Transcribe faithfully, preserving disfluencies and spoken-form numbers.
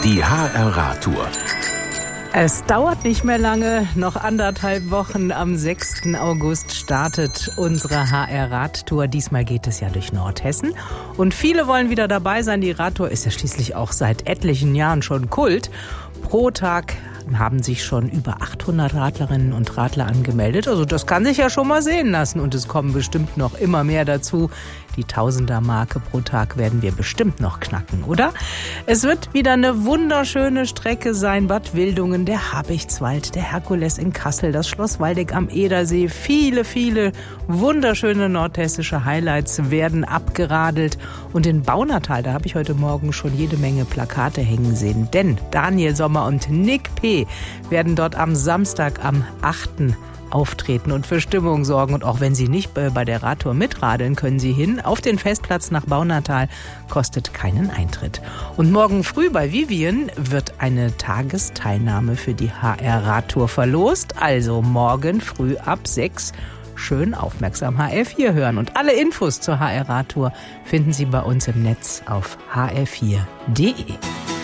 Die H R-Radtour. Es dauert nicht mehr lange, noch anderthalb Wochen. Am sechsten August startet unsere H R-Radtour. Diesmal geht es ja durch Nordhessen. Und viele wollen wieder dabei sein. Die Radtour ist ja schließlich auch seit etlichen Jahren schon Kult. Pro Tag haben sich schon über achthundert Radlerinnen und Radler angemeldet. Also das kann sich ja schon mal sehen lassen. Und es kommen bestimmt noch immer mehr dazu. Die Tausender-Marke pro Tag werden wir bestimmt noch knacken, oder? Es wird wieder eine wunderschöne Strecke sein. Bad Wildungen, der Habichtswald, der Herkules in Kassel, das Schloss Waldeck am Edersee. Viele, viele wunderschöne nordhessische Highlights werden abgeradelt. Und in Baunatal, da habe ich heute Morgen schon jede Menge Plakate hängen sehen. Denn Daniel Sommer und Nick P. werden dort am Samstag, am achten auftreten und für Stimmung sorgen. Und auch wenn Sie nicht bei der Radtour mitradeln, können Sie hin. Auf den Festplatz nach Baunatal, kostet keinen Eintritt. Und morgen früh bei Vivien wird eine Tagesteilnahme für die H R-Radtour verlost. Also morgen früh ab sechs schön aufmerksam H R vier hören. Und alle Infos zur H R-Radtour finden Sie bei uns im Netz auf h r vier punkt d e.